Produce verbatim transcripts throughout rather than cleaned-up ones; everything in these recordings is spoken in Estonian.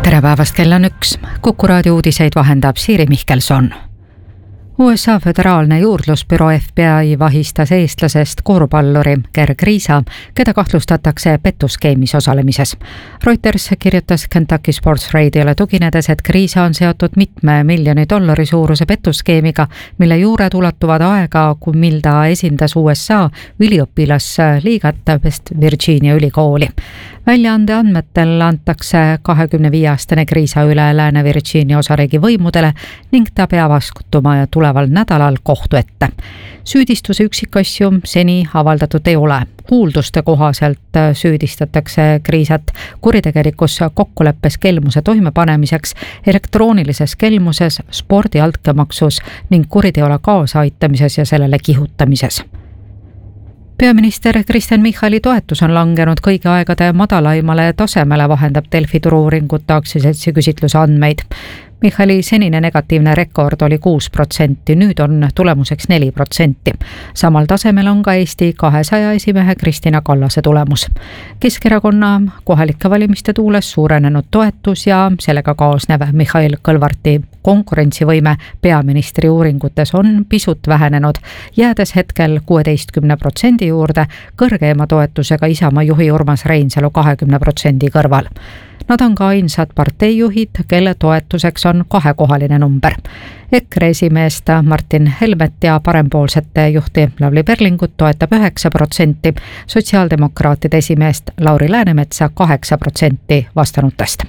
tere päevast, kell on üks. Kuku raadio uudiseid vahendab Siiri Mihkelson. U S A föderaalne juurdlusbüroo F B I vahistas eestlasest korvpalluri Gerg Riisa, keda kahtlustatakse pettuskeemis osalemises. Reuters kirjutas Kentucky Sports Radio'le tuginedes, et Riisa on seotud mitme miljoni dollari suuruse pettuskeemiga, mille juured ulatuvad aega, kui mil ta esindas U S A üliõpilasliigat West Virginia ülikooli. Väljaande andmetel antakse kahekümne viie aastane Riisa üle Lääne-Virginia osariigi võimudele ning ta peab vastutama ja tuleval nädalal kohtu ette. Süüdistuse üksikasju seni avaldatud ei ole. Kuulduste kohaselt süüdistatakse Riisat kuritegelikus kokkuleppes kelmuse toimepanemiseks, elektroonilises kelmuses, spordi altkäemaksus ning kuriteole kaasaaitamises ja sellele kihutamises. Peaminister Kristen Michali toetus on langenud kõigi aegade madalaimale tasemele, vahendab Delfi Turu-uuringute aktsiaseltsi küsitluse andmeid. Michali senine negatiivne rekord oli kuus protsenti, nüüd on tulemuseks neli protsenti. Samal tasemel on ka Eesti kahesaja esimehe Kristina Kallase tulemus. Keskerakonna kohalike valimiste tuules suurenenud toetus ja sellega kaasnev Mihhail Kõlvarti konkurentsivõime peaministri uuringutes on pisut vähenenud, jäädes hetkel kuueteistkümne protsendi juurde kõrgeima toetusega Isamaa juhi Urmas Reinsalu kahekümne protsendi kõrval. Nad on ka ainsad parteijuhid, kelle toetuseks on kahekohaline number. EKRE esimeest Martin Helmet ja parempoolsete juhti Lavly Perlingut toetab üheksa protsenti, sotsiaaldemokraatide esimeest Lauri Läänemetsa kaheksa protsenti vastanutest.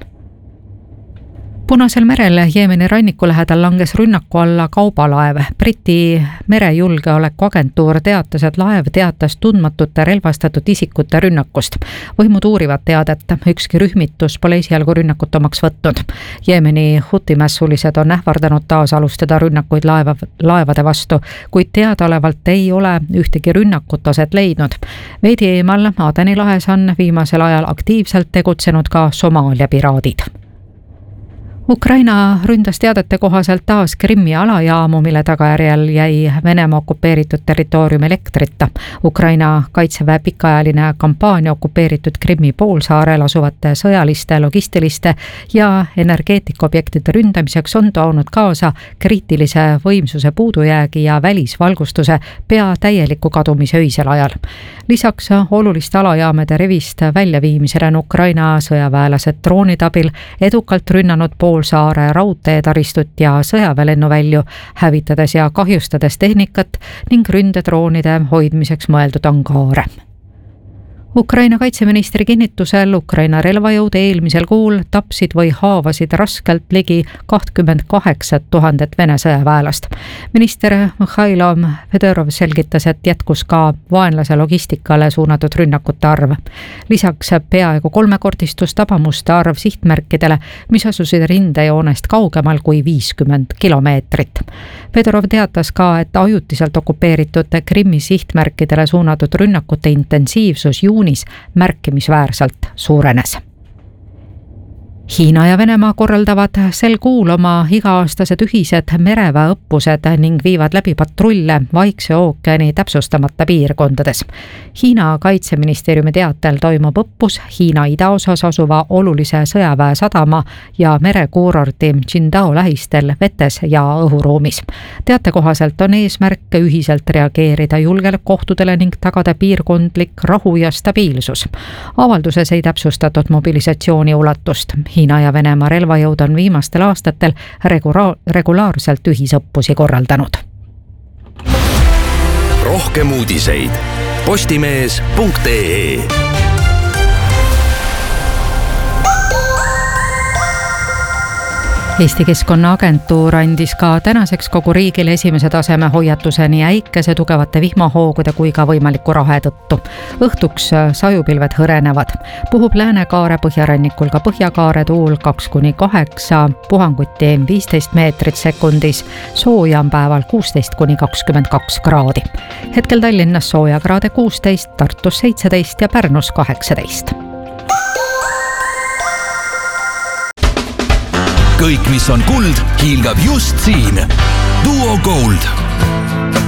Punasel merel Jeemeni ranniku lähedal langes rünnaku alla kaubalaev. Briti merejulgeolekuagentuur teatas, et laev teatas tundmatute relvastatud isikute rünnakust. Võimud uurivad teadet, ükski rühmitus pole esialgu rünnakut omaks võtnud. Jeemeni hutimässulised on ähvardanud taas alustada rünnakuid laeva, laevade vastu, kuid teadaolevalt ei ole ühtegi rünnakut aset leidnud. Veidi eemal Adeni lahes on viimasel ajal aktiivselt tegutsenud ka Somaalia piraadid. Ukraina ründas teadete kohaselt taas Krimmi alajaamu, mille tagajärjel jäi Venemaa okupeeritud territoorium elektrita. Ukraina kaitseväe pikaajaline kampaania okupeeritud Krimmi poolsaarel asuvate sõjaliste, logistiliste ja energeetikaobjektide ründamiseks on toonud kaasa kriitilise võimsuse puudujäägi ja välisvalgustuse pea täieliku kadumise öisel ajal. Lisaks oluliste alajaamade rivist väljaviimisele on Ukraina sõjaväelased droonide abil edukalt rünnanud poolsaare raudteetaristut ja sõjaväelennuvälju, hävitades ja kahjustades tehnikat ning ründedroonide hoidmiseks mõeldud angaare. Ukraina kaitseministri kinnitusel Ukraina relvajõud eelmisel kuul tapsid või haavasid raskelt ligi kakskümmend kaheksa tuhandet Vene sõjaväelast. Minister Mihhailo Fedorov selgitas, et jätkus ka vaenlase logistikale suunatud rünnakute arv. Lisaks peaaegu kolmekordistus tabamuste arv sihtmärkidele, mis asusid rindejoonest kaugemal kui viiskümmend kilomeetrit. Fedorov teatas ka, et ajutiselt okupeeritud Krimmi sihtmärkidele suunatud rünnakute intensiivsus juunis märkimisväärselt suurenes. Hiina ja Venemaa korraldavad sel kuul oma iga-aastased ühised mereväeõppused ning viivad läbi patrulle Vaikse ookeani täpsustamata piirkondades. Hiina kaitseministeeriumi teatel toimub õppus Hiina idaosas asuva olulise sõjaväe sadama ja merekuurorti Qingdao lähistel vetes ja õhuruumis. Teate kohaselt on eesmärk ühiselt reageerida julgeolekuohtudele ning tagada piirkondlik rahu ja stabiilsus. Avalduses ei täpsustatud mobilisatsiooni ulatust. Hiina ja Venemaa relvajõud on viimastel aastatel regula- regulaarselt ühisõppusi korraldanud. Rohkem uudiseid postimees punkt ee. Eesti Keskkonnaagentuur andis ka tänaseks kogu riigile esimese taseme hoiatuse nii äikese, tugevate vihmahoogude kui ka võimaliku rahe tõttu. Õhtuks sajupilved hõrenevad. Puhub Läänekaare põhjarannikul ka Põhjakaare tuul kaks kuni kaheksa, puhanguti viisteist meetrit sekundis, sooja on päeval kuusteist kuni kakskümmend kaks kraadi. Hetkel Tallinnas sooja kraade kuusteist, Tartus seitseteist ja Pärnus kaheksateist. Kõik, mis on kuld, hiilgab just siin. Duo Gold.